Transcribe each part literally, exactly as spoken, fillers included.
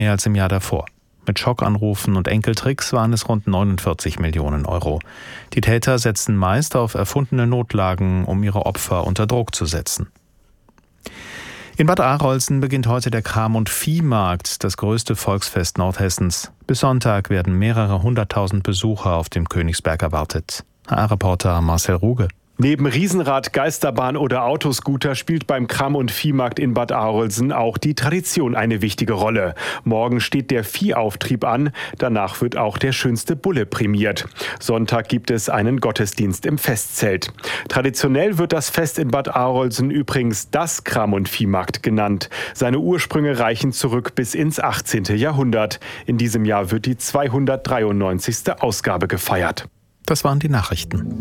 mehr als im Jahr davor. Mit Schockanrufen und Enkeltricks waren es rund neunundvierzig Millionen Euro. Die Täter setzten meist auf erfundene Notlagen, um ihre Opfer unter Druck zu setzen. In Bad Arolsen beginnt heute der Kram- und Viehmarkt, das größte Volksfest Nordhessens. Bis Sonntag werden mehrere hunderttausend Besucher auf dem Königsberg erwartet. H R-Reporter Marcel Ruge. Neben Riesenrad, Geisterbahn oder Autoscooter spielt beim Kram- und Viehmarkt in Bad Arolsen auch die Tradition eine wichtige Rolle. Morgen steht der Viehauftrieb an, danach wird auch der schönste Bulle prämiert. Sonntag gibt es einen Gottesdienst im Festzelt. Traditionell wird das Fest in Bad Arolsen übrigens das Kram- und Viehmarkt genannt. Seine Ursprünge reichen zurück bis ins achtzehnten Jahrhundert. In diesem Jahr wird die zweihundertdreiundneunzigste Ausgabe gefeiert. Das waren die Nachrichten.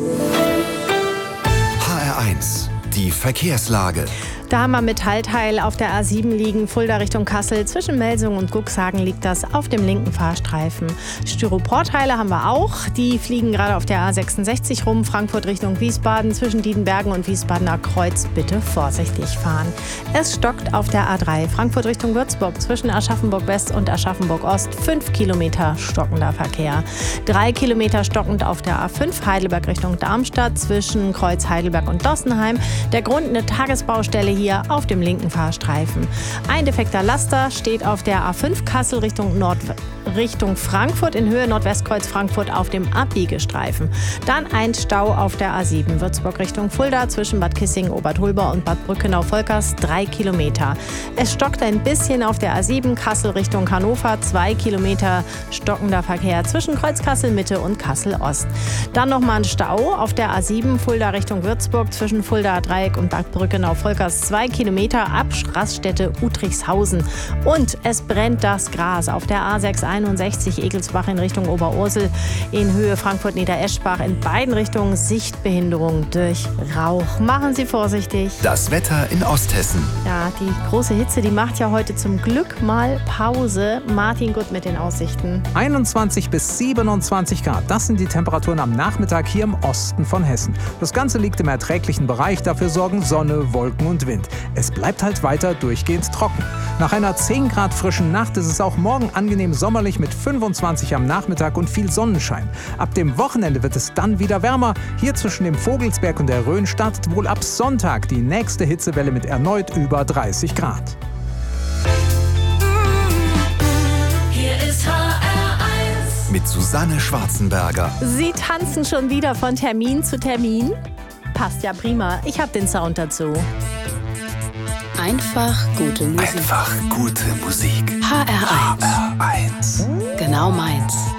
H R eins, die Verkehrslage. Da haben wir Metallteil auf der A sieben liegen, Fulda Richtung Kassel. Zwischen Melsungen und Cuxhagen liegt das auf dem linken Fahrstreifen. Styroporteile haben wir auch. Die fliegen gerade auf der A sechsundsechzig rum, Frankfurt Richtung Wiesbaden. Zwischen Diedenbergen und Wiesbadener Kreuz bitte vorsichtig fahren. Es stockt auf der A drei, Frankfurt Richtung Würzburg. Zwischen Aschaffenburg West und Aschaffenburg Ost fünf Kilometer stockender Verkehr. Drei Kilometer stockend auf der A fünf, Heidelberg Richtung Darmstadt. Zwischen Kreuz Heidelberg und Dossenheim. Der Grund eine Tagesbaustelle hier auf dem linken Fahrstreifen. Ein defekter Laster steht auf der A fünf Kassel Richtung Nord Richtung Frankfurt in Höhe Nordwestkreuz Frankfurt auf dem Abbiegestreifen. Dann ein Stau auf der A sieben Würzburg Richtung Fulda zwischen Bad Kissingen, Obertholbau und Bad Brückenau-Volkers drei Kilometer. Es stockt ein bisschen auf der A sieben Kassel Richtung Hannover, zwei Kilometer stockender Verkehr zwischen Kreuz Kassel Mitte und Kassel Ost. Dann nochmal ein Stau auf der A sieben Fulda Richtung Würzburg zwischen Fulda Dreieck und Bad Brückenau-Volkers zwei Kilometer ab Raststätte Utrichshausen. Und es brennt das Gras auf der A sechs einundsechzig Egelsbach in Richtung Oberursel in Höhe Frankfurt-Niedereschbach. In beiden Richtungen Sichtbehinderung durch Rauch. Machen Sie vorsichtig. Das Wetter in Osthessen. Ja, die große Hitze, die macht ja heute zum Glück mal Pause. Martin Gutt mit den Aussichten. einundzwanzig bis siebenundzwanzig Grad. Das sind die Temperaturen am Nachmittag hier im Osten von Hessen. Das Ganze liegt im erträglichen Bereich. Dafür sorgen Sonne, Wolken und Wind. Es bleibt halt weiter durchgehend trocken. Nach einer zehn Grad frischen Nacht ist es auch morgen angenehm sommerlich mit fünfundzwanzig am Nachmittag und viel Sonnenschein. Ab dem Wochenende wird es dann wieder wärmer. Hier zwischen dem Vogelsberg und der Rhön startet wohl ab Sonntag die nächste Hitzewelle mit erneut über dreißig Grad. Hier ist H R eins. Mit Susanne Schwarzenberger. Sie tanzen schon wieder von Termin zu Termin? Passt ja prima. Ich habe den Sound dazu. Einfach gute Musik. Einfach gute Musik. H R eins. H R eins. Genau meins.